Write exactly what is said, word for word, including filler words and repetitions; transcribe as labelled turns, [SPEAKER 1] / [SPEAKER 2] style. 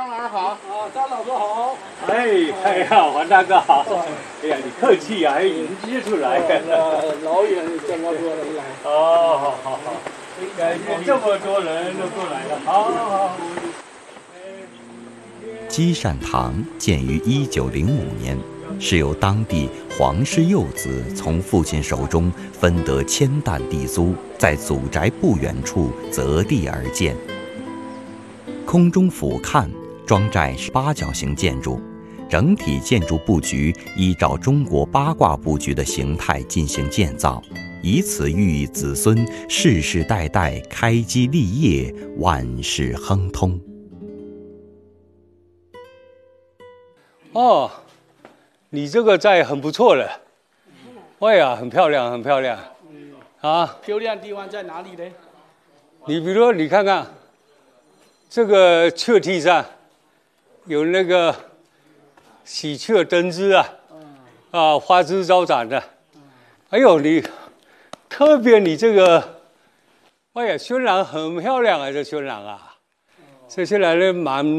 [SPEAKER 1] 张老师好。
[SPEAKER 2] 啊，张老师好。
[SPEAKER 3] 哎，哎呀，王大哥好。哎呀，你客气呀、啊，还迎接出来。
[SPEAKER 2] 老远这么多人来。
[SPEAKER 3] 哦，好好好，感谢这么多人都过来了。好好好。
[SPEAKER 4] 积善堂建于一九零五年，是由当地黄氏幼子从父亲手中分得千担地租，在祖宅不远处择地而建。空中俯瞰，庄寨是八角形建筑，整体建筑布局依照中国八卦布局的形态进行建造，以此寓意子孙世世代代开基立业，万事亨通。
[SPEAKER 3] 哦，你这个寨很不错了。哎呀，很漂亮，很漂亮。啊，
[SPEAKER 2] 漂亮地方在哪里呢？
[SPEAKER 3] 你比如说，你看看这个雀梯上有那个喜鹊登枝啊，啊，花枝招展的。哎呦，你特别你这个，哎呀，渲染很漂亮啊，这渲染啊，这渲染的蛮。